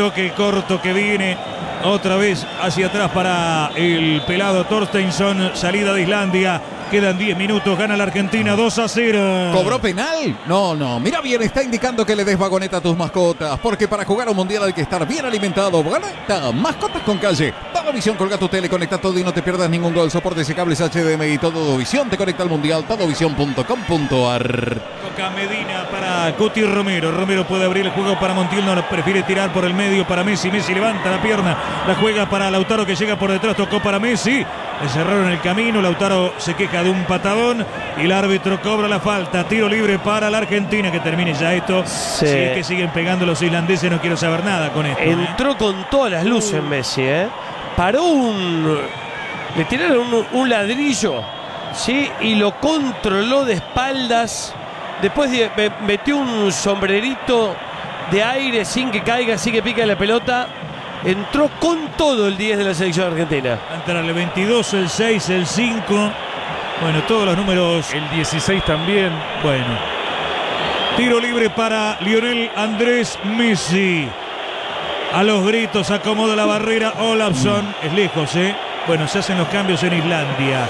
toque corto que viene otra vez hacia atrás para el pelado Torstensson. Salida de Islandia. Quedan 10 minutos, gana la Argentina 2-0. ¿Cobró penal? No. Mira bien, está indicando que le des vagoneta a tus mascotas. Porque para jugar un mundial hay que estar bien alimentado. Vagoneta, mascotas con calle. Todovisión, colga tu tele, conecta todo y no te pierdas ningún gol. Soportes y cables HDMI. Todovisión te conecta al mundial. Todovisión.com.ar. Toca Medina para Cuti Romero. Romero puede abrir el juego para Montiel. No prefiere tirar por el medio para Messi. Messi levanta la pierna. La juega para Lautaro que llega por detrás. Tocó para Messi. Le cerraron el camino. Lautaro se queja de un patadón y el árbitro cobra la falta. Tiro libre para la Argentina. Que termine ya esto. Sí. Si es que siguen pegando los islandeses, no quiero saber nada con esto. Entró con todas las luces Messi, Paró le tiraron un ladrillo, ¿sí? Y lo controló de espaldas. Después metió un sombrerito de aire sin que caiga, sin que pique la pelota. Entró con todo el 10 de la selección argentina. Entra el 22, el 6, el 5. Bueno, todos los números. El 16 también. Bueno. Tiro libre para Lionel Andrés Messi. A los gritos acomoda la barrera Olafsson. Es lejos, Bueno, se hacen los cambios en Islandia.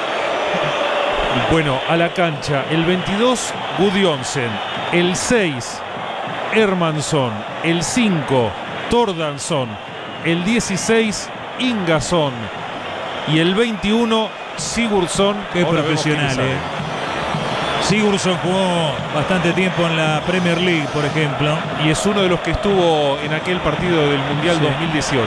Bueno, a la cancha. El 22, Gudjonsen. El 6, Hermansson. El 5, Tordansson. El 16, Ingason. Y el 21, Sigurdsson. Qué profesional, Sigurdsson jugó bastante tiempo en la Premier League, por ejemplo. Y es uno de los que estuvo en aquel partido del Mundial 2018.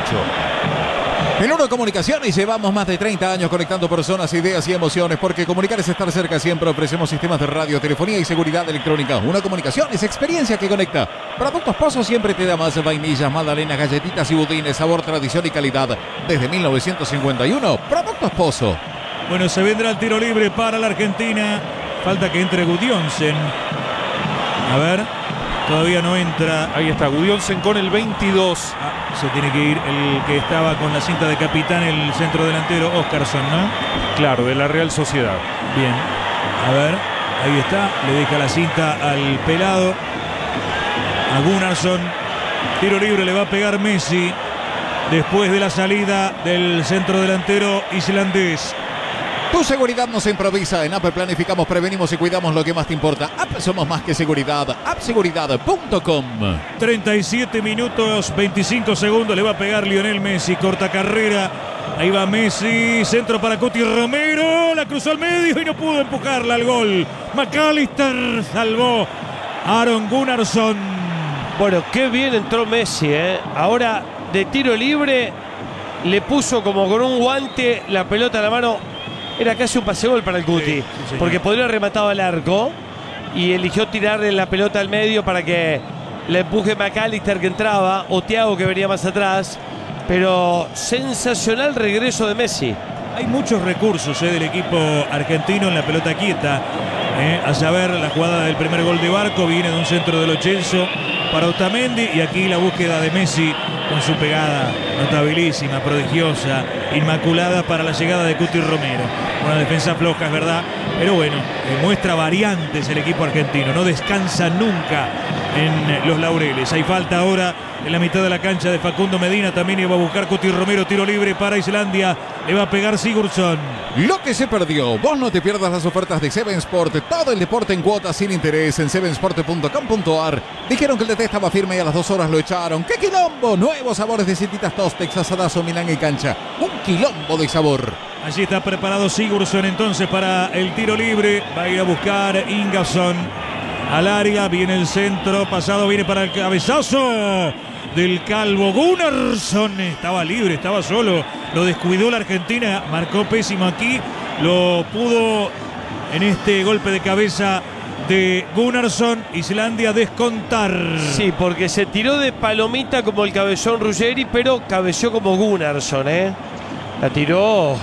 En Uno Comunicaciones llevamos más de 30 años conectando personas, ideas y emociones, porque comunicar es estar cerca siempre. Ofrecemos sistemas de radio, telefonía y seguridad electrónica. Uno Comunicaciones, experiencia que conecta. Productos Pozo siempre te da más vainillas, magdalenas, galletitas y budines, sabor, tradición y calidad. Desde 1951, Productos Pozo. Bueno, se vendrá el tiro libre para la Argentina. Falta que entre Gudjonsen. A ver, todavía no entra. Ahí está Gudjonsen con el 22. Se tiene que ir el que estaba con la cinta de capitán, el centro delantero, Óscarsson, ¿no? Claro, de la Real Sociedad. Bien, a ver, ahí está. Le deja la cinta al pelado, a Gunnarsson. Tiro libre le va a pegar Messi después de la salida del centro delantero islandés. Tu seguridad no se improvisa. En App planificamos, prevenimos y cuidamos lo que más te importa. App somos más que seguridad. Appseguridad.com. 37 minutos, 25 segundos. Le va a pegar Lionel Messi. Corta carrera. Ahí va Messi. Centro para Cuti Romero. La cruzó al medio y no pudo empujarla al gol. McAllister salvó a Aron Gunnarsson. Bueno, qué bien entró Messi, Ahora de tiro libre le puso como con un guante la pelota a la mano. Era casi un pase gol para el Cuti, sí, porque podría haber rematado al arco y eligió tirarle la pelota al medio para que le empuje McAllister que entraba o Thiago que venía más atrás. Pero sensacional regreso de Messi. Hay muchos recursos del equipo argentino en la pelota quieta. A saber, la jugada del primer gol de Barco viene de un centro de Lo Celso para Otamendi, y aquí la búsqueda de Messi con su pegada notabilísima, prodigiosa, inmaculada para la llegada de Cuti Romero. Una defensa floja, es verdad, pero bueno, muestra variantes el equipo argentino, no descansa nunca en los laureles. Hay falta ahora en la mitad de la cancha de Facundo Medina, también iba a buscar Cuti Romero, tiro libre para Islandia, le va a pegar Sigurdsson. Lo que se perdió. Vos no te pierdas las ofertas de Seven Sport. Todo el deporte en cuotas sin interés en sevensport.com.ar. Dijeron que el DT estaba firme y a las 2 horas lo echaron. ¡Qué quilombo! Nuevos sabores de Cititas Tostex, asadazo, Milán y cancha. Un quilombo de sabor. Allí está preparado Sigurdsson entonces para el tiro libre. Va a ir a buscar Ingason al área. Viene el centro pasado, viene para el cabezazo del calvo Gunnarsson. Estaba libre, estaba solo. Lo descuidó la Argentina. Marcó pésimo aquí. Lo pudo en este golpe de cabeza de Gunnarsson. Islandia descontar. Sí, porque se tiró de palomita como el cabezón Ruggeri, pero cabeció como Gunnarsson, La tiró,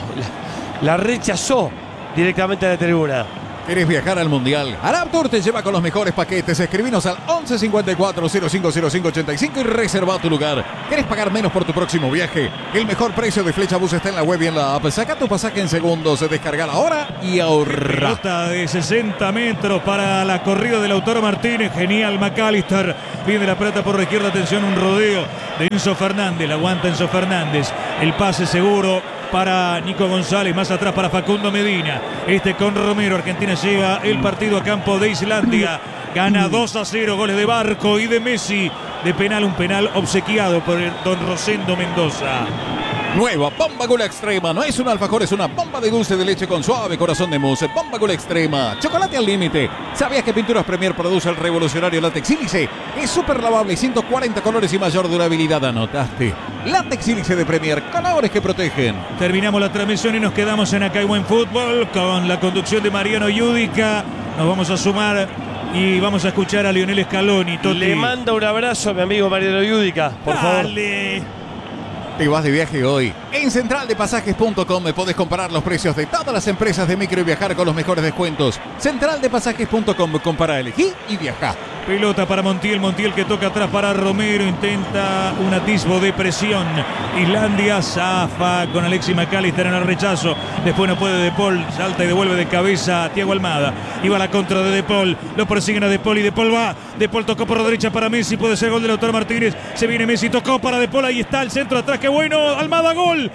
la rechazó directamente a la tribuna. ¿Querés viajar al Mundial? Arab Tour te lleva con los mejores paquetes. Escribinos al 11 54 0505 85 y reserva tu lugar. ¿Querés pagar menos por tu próximo viaje? El mejor precio de Flecha Bus está en la web y en la app. Saca tu pasaje en segundos, descarga ahora y ahorra. Pelota de 60 metros para la corrida de Lautaro Martínez. Genial McAllister. Viene la pelota por la izquierda. Atención, un rodeo de Enzo Fernández. La aguanta Enzo Fernández. El pase seguro para Nico González. Más atrás para Facundo Medina. Con Romero. Argentina lleva el partido a campo de Islandia. Gana 2-0. Goles de Barco y de Messi. De penal, un penal obsequiado por el don Rosendo Mendoza. Nueva bomba Gula Extrema. No es un alfajor, es una bomba de dulce de leche con suave corazón de mousse. Bomba Gula Extrema. Chocolate al límite. ¿Sabías que Pinturas Premier produce el revolucionario látex sílice? Es súper lavable, 140 colores y mayor durabilidad. ¿Anotaste? Látex sílice de Premier. Colores que protegen. Terminamos la transmisión y nos quedamos en Acá hay Buen Fútbol con la conducción de Mariano Yudica. Nos vamos a sumar y vamos a escuchar a Lionel Scaloni. Toti. Le manda un abrazo a mi amigo Mariano Yudica, por favor. Te vas de viaje hoy. En centraldepasajes.com me podés comparar los precios de todas las empresas de micro y viajar con los mejores descuentos. Centraldepasajes.com, compara, elegí y viajá. Pelota para Montiel, Montiel que toca atrás para Romero, intenta un atisbo de presión. Islandia zafa con Alexis McAllister en el rechazo. Después no puede De Paul, salta y devuelve de cabeza a Thiago Almada. Iba a la contra de Paul, lo persiguen a De Paul y De Paul va. De Paul tocó por la derecha para Messi, puede ser gol de Lautaro Martínez. Se viene Messi, tocó para De Paul, ahí está el centro atrás, qué bueno. Almada, gol.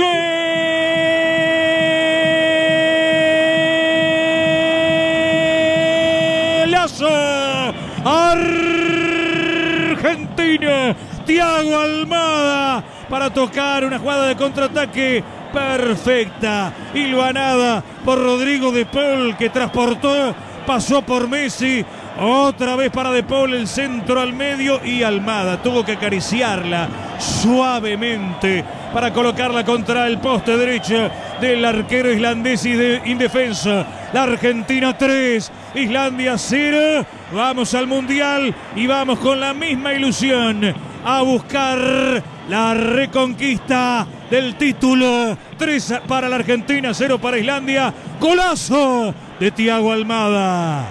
¡Golazo! Argentina, Thiago Almada para tocar una jugada de contraataque perfecta, hilvanada por Rodrigo De Paul, que transportó, pasó por Messi, otra vez para De Paul, el centro al medio y Almada tuvo que acariciarla suavemente para colocarla contra el poste derecho del arquero islandés y de indefenso. La Argentina 3, Islandia 0. Vamos al Mundial y vamos con la misma ilusión a buscar la reconquista del título. 3 para la Argentina, 0 para Islandia. Golazo de Thiago Almada.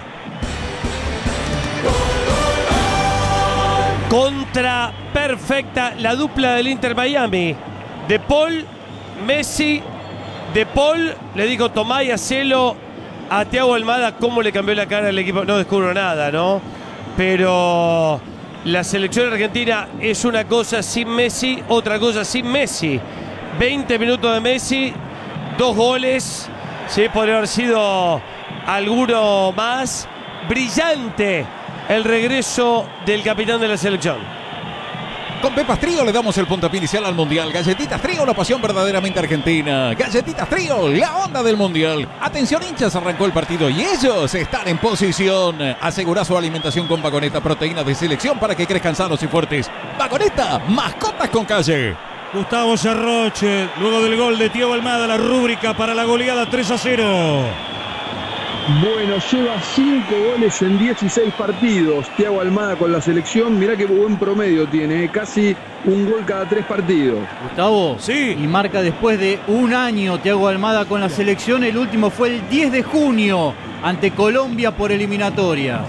Contra perfecta la dupla del Inter Miami. De Paul, Messi. De Paul le dijo tomá y hacelo a Thiago Almada. Cómo le cambió la cara al equipo. No descubro nada, ¿no? Pero la selección argentina es una cosa sin Messi, otra cosa sin Messi. 20 minutos de Messi, 2 goles. Sí, podría haber sido alguno más. Brillante el regreso del capitán de la selección. Con Pepas Trío le damos el puntapié inicial al Mundial. Galletitas Trío, la pasión verdaderamente argentina. Galletitas Trío, la onda del Mundial. Atención hinchas, arrancó el partido y ellos están en posición. Asegura su alimentación con Vagoneta, proteínas de selección para que crezcan sanos y fuertes. Vagoneta, mascotas con calle. Gustavo Cerroche, luego del gol de Thiago Almada, la rúbrica para la goleada 3-0. Bueno, lleva 5 goles en 16 partidos. Thiago Almada con la selección. Mirá qué buen promedio tiene, casi un gol cada 3 partidos. Gustavo, sí. Y marca después de un año Thiago Almada con la selección. El último fue el 10 de junio ante Colombia por eliminatoria.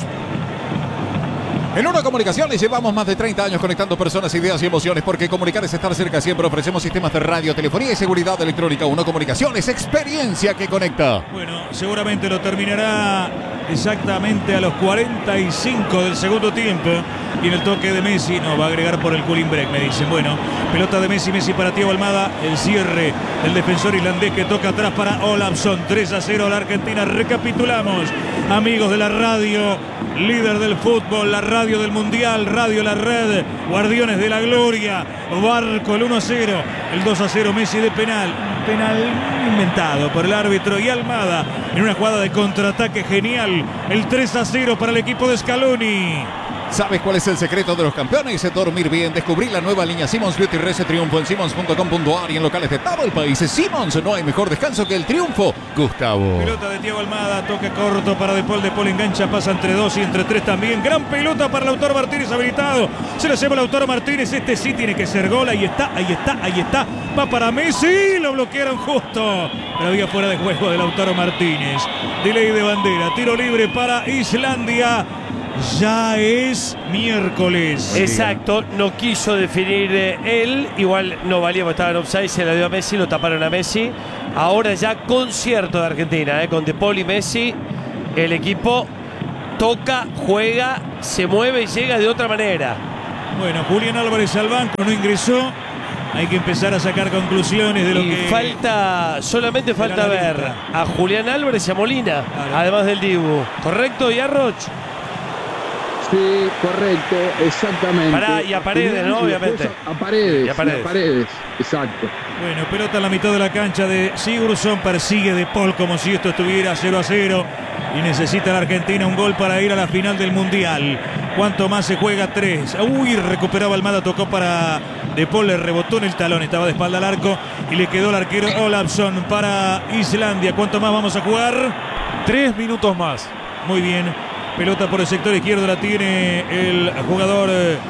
En Uno Comunicaciones llevamos más de 30 años conectando personas, ideas y emociones, porque comunicar es estar cerca siempre. Ofrecemos sistemas de radio, telefonía y seguridad electrónica. Uno Comunicaciones, experiencia que conecta. Bueno, seguramente lo terminará exactamente a los 45 del segundo tiempo. Y en el toque de Messi, no, va a agregar por el cooling break, me dicen. Bueno, pelota de Messi, Messi para Thiago Almada. El cierre del defensor islandés que toca atrás para Olafsson. 3-0 a la Argentina. Recapitulamos, amigos de la radio, líder del fútbol, la radio del Mundial, Radio La Red, Guardianes de la Gloria, Barco, el 1-0, el 2-0 Messi de penal inventado por el árbitro, y Almada en una jugada de contraataque genial, el 3-0 para el equipo de Scaloni. ¿Sabes cuál es el secreto de los campeones? Dormir bien. Descubrí la nueva línea Simmons Beauty Rese Triunfo en simmons.com.ar y en locales de todo el país. Simmons, no hay mejor descanso que el triunfo. Gustavo. Pelota de Thiago Almada, toque corto para De Paul. De Paul engancha, pasa entre 2 y entre 3 también. Gran pelota para Lautaro Martínez habilitado. Se la lleva Lautaro Martínez. Este sí tiene que ser gol. Ahí está. Va para Messi. Lo bloquearon justo. Pero había fuera de juego de Lautaro Martínez. Delay de bandera. Tiro libre para Islandia. Ya es miércoles. Exacto, no quiso definir él. Igual no valía porque estaba en offside, se la dio a Messi, lo taparon a Messi. Ahora ya concierto de Argentina, con De Paul y Messi. El equipo toca, juega, se mueve y llega de otra manera. Bueno, Julián Álvarez al banco, no ingresó. Hay que empezar a sacar conclusiones de lo Y que... solamente falta la ver lista. a Julián Álvarez y a Molina, además del Dibu. ¿Correcto, Yarroch? Sí, correcto, exactamente. Pará, y a Paredes, ¿no? Obviamente. A Paredes, Y a Paredes. a Paredes, exacto. Bueno, pelota en la mitad de la cancha de Sigurdsson, persigue De Paul como si esto estuviera 0-0 y necesita la Argentina un gol para ir a la final del Mundial. ¿Cuánto más se juega? 3. Uy, recuperaba Almada, tocó para De Paul, le rebotó en el talón, estaba de espalda al arco y le quedó el arquero Olafsson para Islandia. ¿Cuánto más vamos a jugar? 3 minutos más. Muy bien, pelota por el sector izquierdo, la tiene el jugador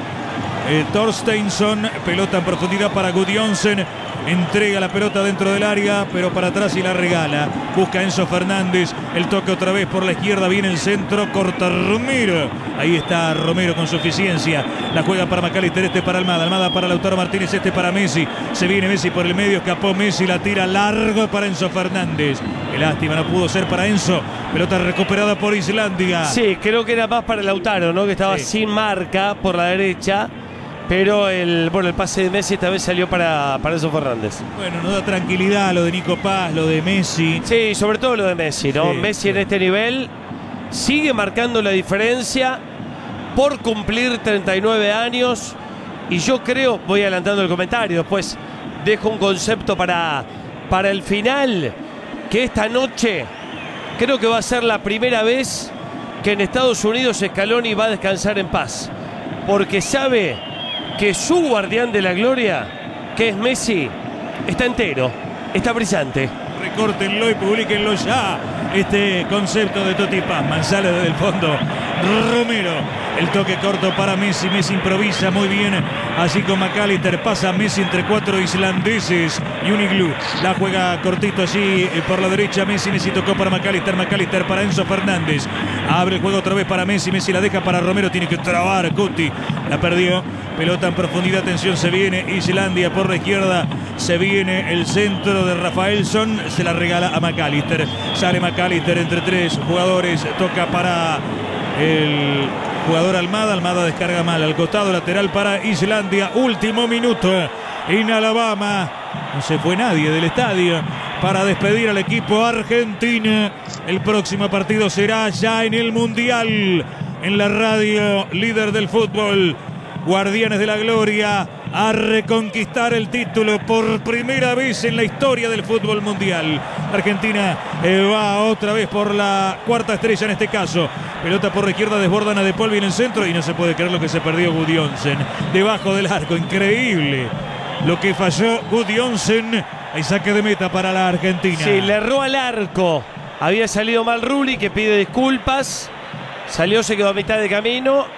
Torsteinsson, pelota en profundidad para Gudjonsen, entrega la pelota dentro del área, pero para atrás y la regala, busca Enzo Fernández, el toque otra vez por la izquierda, viene el centro, corta Romero, ahí está Romero con suficiencia, la juega para McAllister, este para Almada, Almada para Lautaro Martínez, este para Messi, se viene Messi por el medio, escapó Messi, la tira largo para Enzo Fernández, qué lástima, no pudo ser para Enzo, pelota recuperada por Islandia. Sí, creo que era más para Lautaro, ¿no? Que estaba sin marca por la derecha. Pero el pase de Messi esta vez salió para Enzo Fernández. Bueno, nos da tranquilidad lo de Nico Paz, lo de Messi. Sí, sobre todo lo de Messi, ¿no? Sí, Messi sí. en este nivel sigue marcando la diferencia por cumplir 39 años. Y yo creo, voy adelantando el comentario, después dejo un concepto para el final, que esta noche creo que va a ser la primera vez que en Estados Unidos Scaloni va a descansar en paz. Porque sabe que su guardián de la gloria, que es Messi, está entero, está brillante. Recórtenlo y publiquenlo ya. Este concepto de Totti Pazman sale desde el fondo. Romero, el toque corto para Messi. Messi improvisa muy bien. Así con McAllister pasa Messi entre 4 islandeses y un iglú. La juega cortito allí por la derecha. Messi tocó para McAllister. McAllister para Enzo Fernández. Abre el juego otra vez para Messi. Messi la deja para Romero. Tiene que trabar Cuti. La perdió. Pelota en profundidad. Atención, se viene Islandia por la izquierda. Se viene el centro de Rafaelson. Se la regala a McAllister. Sale McAllister entre 3 jugadores. Toca para el jugador Almada. Almada descarga mal al costado lateral para Islandia. Último minuto en Alabama. No se fue nadie del estadio para despedir al equipo argentino. El próximo partido será ya en el Mundial. En la radio líder del fútbol, Guardianes de la Gloria, a reconquistar el título por primera vez en la historia del fútbol mundial. Argentina va otra vez por la cuarta estrella en este caso. Pelota por la izquierda, desbordan a De Paul, viene el centro y no se puede creer lo que se perdió Gudjonsen. Debajo del arco, increíble lo que falló Gudjonsen. Hay saque de meta para la Argentina. Sí, le erró al arco. Había salido mal Rulli, que pide disculpas. Salió, se quedó a mitad de camino.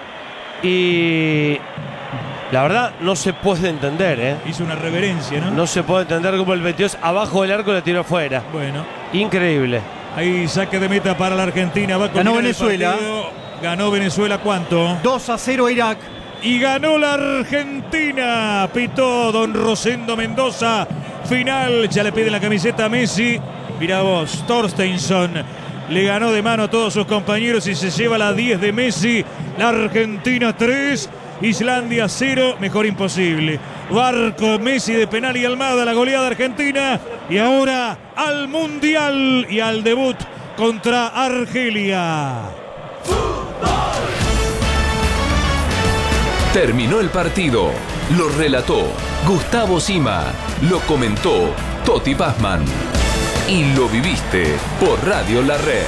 Y la verdad no se puede entender, ¿eh? Hizo una reverencia, ¿no? No se puede entender cómo el 22 abajo del arco la tiró afuera. Bueno, Increíble. hay saque de meta para la Argentina. Va a Ganó culminar el Venezuela. partido. Ganó Venezuela, ¿cuánto? 2-0 Irak. Y ganó la Argentina. Pitó don Rosendo Mendoza. Final, ya le pide la camiseta a Messi. Mirá vos, Torsteinsson le ganó de mano a todos sus compañeros y se lleva la 10 de Messi. La Argentina 3, Islandia 0, mejor imposible. Barco, Messi de penal y Almada, la goleada argentina. Y ahora al Mundial y al debut contra Argelia. Terminó el partido. Lo relató Gustavo Sima. Lo comentó Totti Pazman. Y lo viviste por Radio La Red.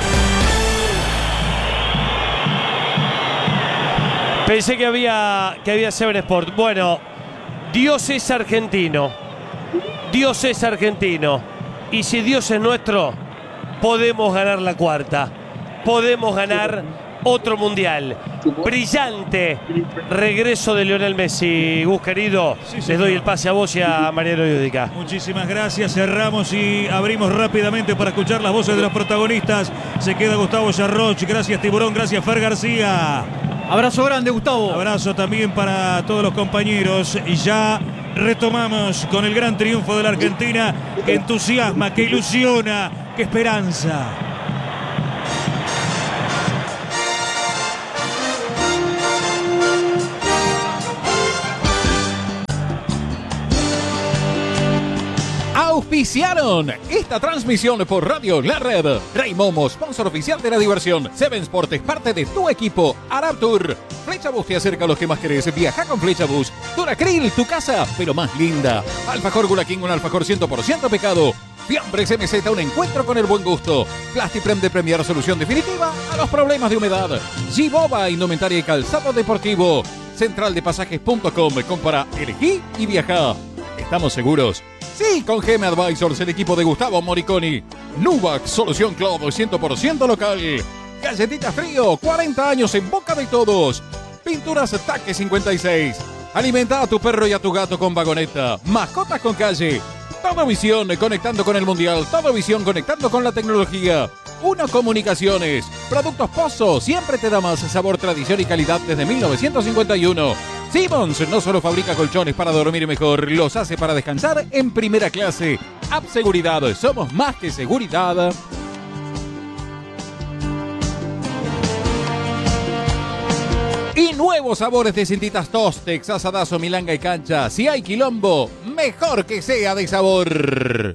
Pensé que había Seven Sport. Bueno, Dios es argentino. Dios es argentino. Y si Dios es nuestro, podemos ganar la cuarta. Podemos ganar otro mundial. Brillante regreso de Lionel Messi. Gus, querido, Sí, les señor. doy el pase a vos y a Mariano Yudica. Muchísimas gracias, cerramos y abrimos rápidamente para escuchar las voces de los protagonistas. Se queda Gustavo Yarroch, gracias Tiburón, gracias Fer García. Abrazo grande, Gustavo. Abrazo también para todos los compañeros y ya retomamos con el gran triunfo de la Argentina que entusiasma, que ilusiona, que esperanza. auspiciaron esta transmisión por Radio La Red. Rey Momo, sponsor oficial de la diversión. Seven Sport es parte de tu equipo. Arab Tour. Flechabús te acerca a los que más querés. Viaja con Flechabús. Duracril, tu casa, pero más linda. Alfajor Gula King, un alfajor 100% pecado. Fiambres MZ, un encuentro con el buen gusto. Plastiprem de Premier, solución definitiva a los problemas de humedad. Giboba, indumentaria y calzado deportivo. Centraldepasajes.com, compra, elegí y viaja. ¿Estamos seguros? Sí, con GM Advisors, el equipo de Gustavo Moriconi. Nubac, solución club 100% local. Galletitas Frío, 40 años en boca de todos. Pinturas Taque 56. Alimenta a tu perro y a tu gato con vagoneta. Mascotas con calle. Todo Visión, conectando con el mundial. Todo Visión, conectando con la tecnología. Uno Comunicaciones. Productos Pozo, siempre te da más sabor, tradición y calidad desde 1951. Simmons no solo fabrica colchones para dormir mejor, los hace para descansar en primera clase. App Seguridad, somos más que seguridad. Y nuevos sabores de cintitas Tostex, asadazo, milanga y cancha. Si hay quilombo, mejor que sea de sabor.